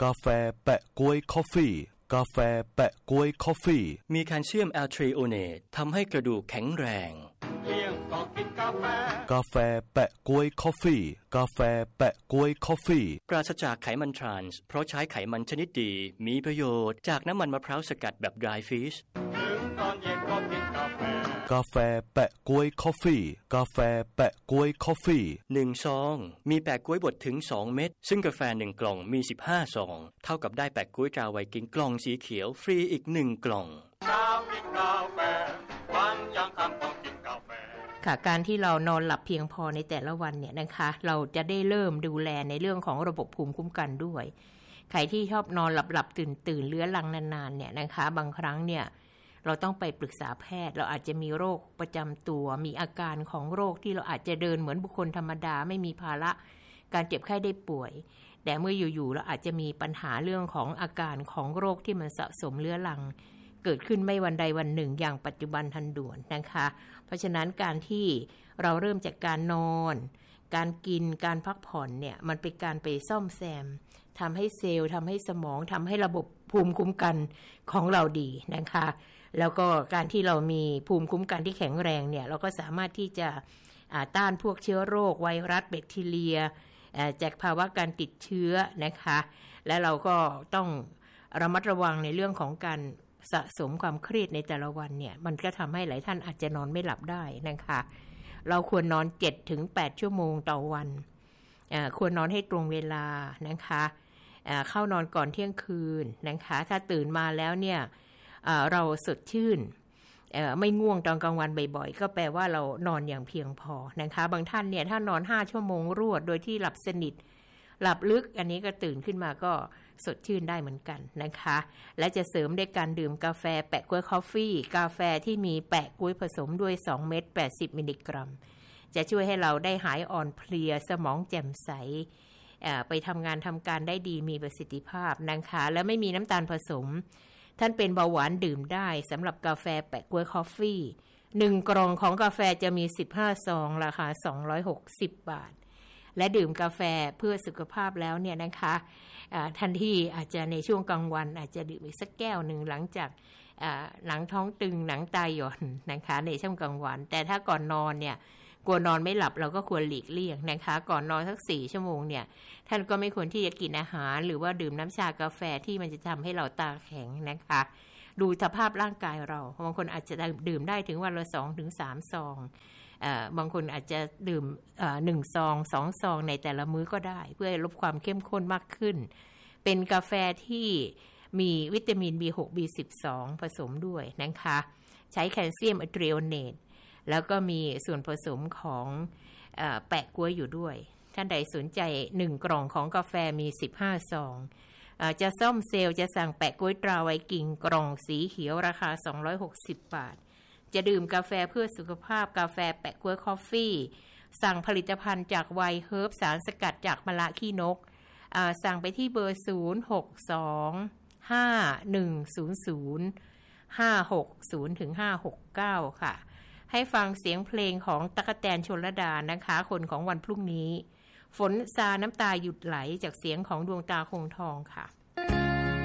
กาแฟแปะก๊วยคอฟฟี่กาแฟแปะก๊วยคอฟฟี่มีแคลเซียมแอลทริโอเนตทำให้กระดูกแข็งแรงเลี้ยงก็กินกาแฟกาแฟแปะก๊วยคอฟฟี่กาแฟแปะก๊วยคอฟฟี่ปราศจากไขมันทรานส์เพราะใช้ไขมันชนิดดีมีประโยชน์จากน้ำมันมะพร้าวสกัดแบบ dry fish ถึงตอนเย็นก็กินกาแฟกาแฟแปะก๊วยคอฟฟี่กาแฟแปะก๊วยคอฟฟี่ 1ซองมีแปะก๊วยบดถึง2เม็ดซึ่งกาแฟ1กล่องมี15ซองเท่ากับได้แปะก๊วยตราไวกิ้งกล่องสีเขียวฟรีอีก1กล่องเช้ากินกาแฟวันยังค่ำต้องกินกาแฟค่ะการที่เรานอนหลับเพียงพอในแต่ละวันเนี่ยนะคะเราจะได้เริ่มดูแลในเรื่องของระบบภูมิคุ้มกันด้วยใครที่ชอบนอนหลับตื่นเรื้อรังนานๆเนี่ยนะคะบางครั้งเนี่ยเราต้องไปปรึกษาแพทย์เราอาจจะมีโรคประจำตัวมีอาการของโรคที่เราอาจจะเดินเหมือนบุคคลธรรมดาไม่มีภาระการเจ็บไข้ได้ป่วยแต่เมื่ออยู่ๆเราอาจจะมีปัญหาเรื่องของอาการของโรคที่มันสะสมเรื้อรังเกิดขึ้นไม่วันใดวันหนึ่งอย่างปัจจุบันทันด่วนนะคะเพราะฉะนั้นการที่เราเริ่มจากการนอนการกินการพักผ่อนเนี่ยมันเป็นการไปซ่อมแซมทำให้เซลล์ทำให้สมองทำให้ระบบภูมิคุ้มกันของเราดีนะคะแล้วก็การที่เรามีภูมิคุ้มกันที่แข็งแรงเนี่ยเราก็สามารถที่จะต้านพวกเชื้อโรคไวรัสแบคทีเรียจากภาวะการติดเชื้อนะคะและเราก็ต้องระมัดระวังในเรื่องของการสะสมความเครียดในแต่ละวันเนี่ยมันก็ทำให้หลายท่านอาจจะนอนไม่หลับได้นะคะเราควรนอน 7-8 ชั่วโมงต่อวันควรนอนให้ตรงเวลานะคะเข้านอนก่อนเที่ยงคืนนะคะถ้าตื่นมาแล้วเนี่ยเราสดชื่นไม่ง่วงตอนกลางวันบ่อยๆก็แปลว่าเรานอนอย่างเพียงพอนะคะบางท่านเนี่ยถ้านอน5ชั่วโมงรวดโดยที่หลับสนิทหลับลึกอันนี้ก็ตื่นขึ้นมาก็สดชื่นได้เหมือนกันนะคะและจะเสริมด้วยการดื่มกาแฟแปะก๊วยคอฟฟี่กาแฟที่มีแปะก๊วยผสมด้วย2เม็ด80มิลลิกรัมจะช่วยให้เราได้หายอ่อนเพลียสมองแจ่มใสไปทำงานทำการได้ดีมีประสิทธิภาพนะคะและไม่มีน้ำตาลผสมท่านเป็นเบาหวานดื่มได้สำหรับกาแฟแปะก๊วยคอฟฟี่1กล่องของกาแฟจะมี15ซองราคา260บาทและดื่มกาแฟเพื่อสุขภาพแล้วเนี่ยนะคะทันทีอาจจะในช่วงกลางวันอาจจะดื่มอีกสักแก้วหนึ่งหลังจากหลังท้องตึงหนังตาหย่อนนะคะในช่วงกลางวันแต่ถ้าก่อนนอนเนี่ยกลัวนอนไม่หลับเราก็ควรหลีกเลี่ยงนะคะก่อนนอนสัก4ชั่วโมงเนี่ยท่านก็ไม่ควรที่จะกินอาหารหรือว่าดื่มน้ำชากาแฟที่มันจะทำให้เราตาแข็งนะคะดูสภาพร่างกายเราบางคนอาจจะดื่มได้ถึงวันละ 2-3 ซองบางคนอาจจะดื่ม1ซอง2ซองในแต่ละมื้อก็ได้เพื่อลดความเข้มข้นมากขึ้นเป็นกาแฟที่มีวิตามิน B6 B12 ผสมด้วยนะคะใช้แคลเซียมอะทริโอเนตแล้วก็มีส่วนผสมของแปะก๊วยอยู่ด้วยท่านใดสนใจ1กล่องของกาแฟมี15ซองจะซ่อมเซลล์จะสั่งแปะก๊วยตราไวกิ้งกล่องสีเขียวราคา260บาทจะดื่มกาแฟเพื่อสุขภาพกาแฟแปะก๊วยคอฟฟี่สั่งผลิตภัณฑ์จากไวเฮิร์บสารสกัดจากมะระขี้นกสั่งไปที่เบอร์062-5100-560-569ค่ะให้ฟังเสียงเพลงของตั๊กแตนชลดานะคะคนของวันพรุ่งนี้ฝนซาน้ำตาหยุดไหลจากเสียงของดวงตาคงทองค่ะ